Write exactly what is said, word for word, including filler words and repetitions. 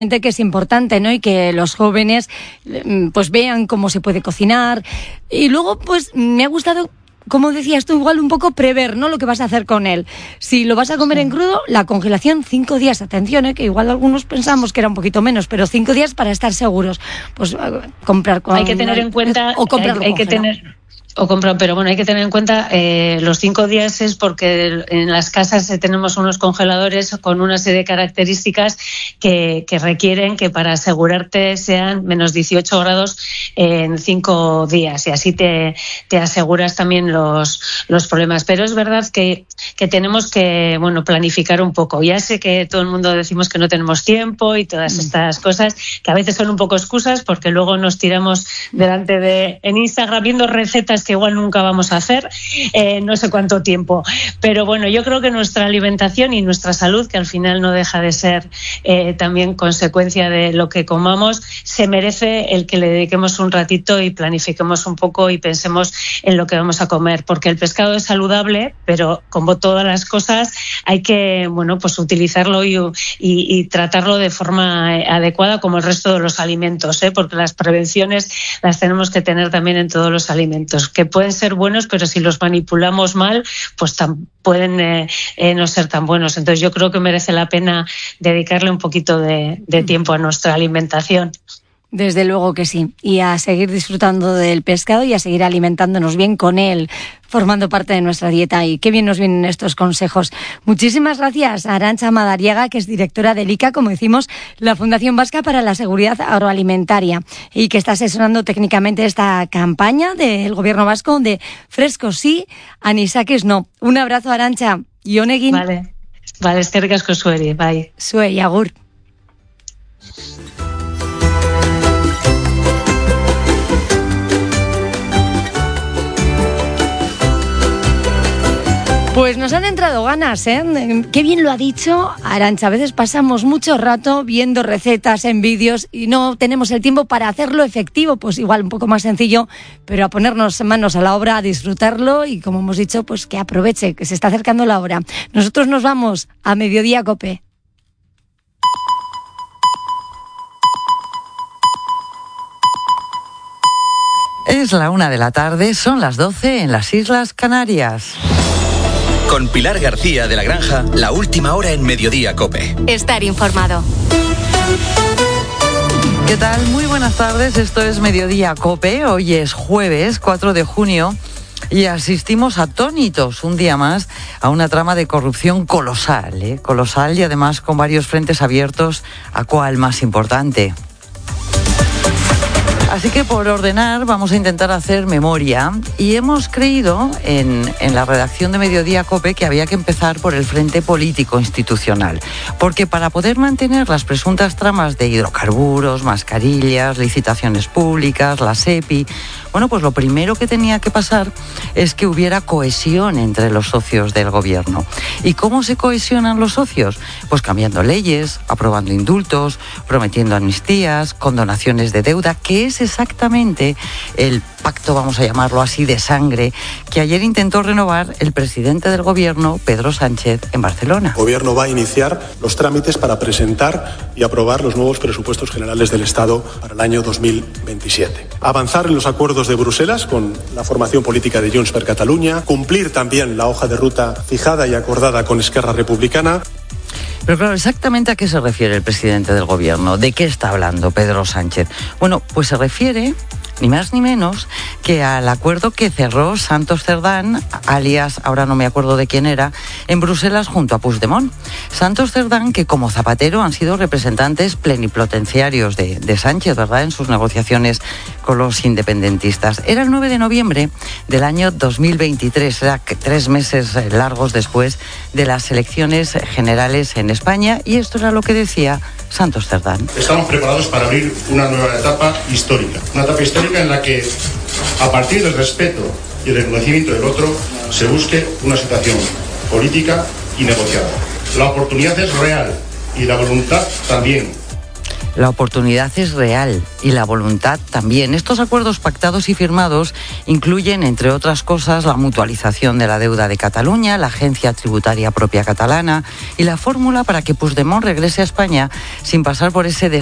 que es importante, ¿no? Y que los jóvenes pues vean cómo se puede cocinar. Y luego, pues me ha gustado, como decías tú, igual un poco prever, ¿no? Lo que vas a hacer con él. Si lo vas a comer en crudo, la congelación cinco días. Atención, ¿eh? Que igual algunos pensamos que era un poquito menos, pero cinco días para estar seguros. Pues comprar con... Hay que tener en cuenta... O comprarlo hay, hay que tener... O comprar, pero bueno, hay que tener en cuenta eh, los cinco días es porque en las casas tenemos unos congeladores con una serie de características que, que requieren que para asegurarte sean menos dieciocho grados en cinco días y así te, te aseguras también los, los problemas. Pero es verdad que, que tenemos que bueno planificar un poco. Ya sé que todo el mundo decimos que no tenemos tiempo y todas estas cosas que a veces son un poco excusas porque luego nos tiramos delante de en Instagram viendo recetas que igual nunca vamos a hacer, eh, no sé cuánto tiempo. Pero bueno, yo creo que nuestra alimentación y nuestra salud, que al final no deja de ser eh, también consecuencia de lo que comamos, se merece el que le dediquemos un ratito y planifiquemos un poco y pensemos en lo que vamos a comer, porque el pescado es saludable, pero como todas las cosas hay que bueno pues utilizarlo y, y, y tratarlo de forma adecuada como el resto de los alimentos, ¿eh? Porque las prevenciones las tenemos que tener también en todos los alimentos, que pueden ser buenos, pero si los manipulamos mal, pues tan, pueden eh, eh, no ser tan buenos. Entonces yo creo que merece la pena dedicarle un poquito de, de tiempo a nuestra alimentación. Desde luego que sí, y a seguir disfrutando del pescado y a seguir alimentándonos bien con él, formando parte de nuestra dieta. Y qué bien nos vienen estos consejos. Muchísimas gracias a Arantxa Madariaga, que es directora del I C A, como decimos, la Fundación Vasca para la Seguridad Agroalimentaria, y que está asesorando técnicamente esta campaña del gobierno vasco de frescos sí, anisakis no. Un abrazo, Arantxa. Y onegin. Vale, vale, eskerrik asko zueri, bai. Zuei, agur. Pues nos han entrado ganas, ¿eh? Qué bien lo ha dicho Arantxa. A veces pasamos mucho rato viendo recetas en vídeos y no tenemos el tiempo para hacerlo efectivo. Pues igual un poco más sencillo, pero a ponernos manos a la obra, a disfrutarlo y, como hemos dicho, pues que aproveche, que se está acercando la hora. Nosotros nos vamos a Mediodía Cope. Es la una de la tarde, son las doce en las Islas Canarias. Con Pilar García de la Granja, la última hora en Mediodía Cope. Estar informado. ¿Qué tal? Muy buenas tardes, esto es Mediodía Cope. Hoy es jueves cuatro de junio y asistimos atónitos un día más a una trama de corrupción colosal, ¿eh? Colosal y además con varios frentes abiertos, a cuál más importante. Así que por ordenar vamos a intentar hacer memoria y hemos creído en, en la redacción de Mediodía Cope que había que empezar por el frente político institucional, porque para poder mantener las presuntas tramas de hidrocarburos, mascarillas, licitaciones públicas, la SEPI, bueno, pues lo primero que tenía que pasar es que hubiera cohesión entre los socios del gobierno. ¿Y cómo se cohesionan los socios? Pues cambiando leyes, aprobando indultos, prometiendo amnistías, condonaciones de deuda, que es exactamente el pacto, vamos a llamarlo así, de sangre, que ayer intentó renovar el presidente del gobierno, Pedro Sánchez, en Barcelona. El gobierno va a iniciar los trámites para presentar y aprobar los nuevos presupuestos generales del Estado para el año dos mil veintisiete. Avanzar en los acuerdos de Bruselas con la formación política de Junts per Catalunya, cumplir también la hoja de ruta fijada y acordada con Esquerra Republicana. Pero claro, ¿exactamente a qué se refiere el presidente del gobierno? ¿De qué está hablando Pedro Sánchez? Bueno, pues se refiere ni más ni menos que al acuerdo que cerró Santos Cerdán, alias, ahora no me acuerdo de quién era, en Bruselas junto a Puigdemont. Santos Cerdán, que como Zapatero han sido representantes plenipotenciarios de, de Sánchez, ¿verdad?, en sus negociaciones con los independentistas. Era el nueve de noviembre del año dos mil veintitrés, era tres meses largos después de las elecciones generales en España, y esto era lo que decía Santos Cerdán. Estamos preparados para abrir una nueva etapa histórica, una etapa histórica en la que, a partir del respeto y el reconocimiento del otro, se busque una situación política y negociada. La oportunidad es real y la voluntad también. La oportunidad es real y la voluntad también. Estos acuerdos pactados y firmados incluyen, entre otras cosas, la mutualización de la deuda de Cataluña, la agencia tributaria propia catalana y la fórmula para que Puigdemont regrese a España sin pasar por ese